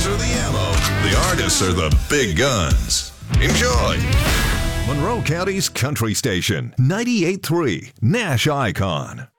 songs are the ammo. The artists are the big guns. Enjoy. Monroe County's country station, 98.3 Nash Icon.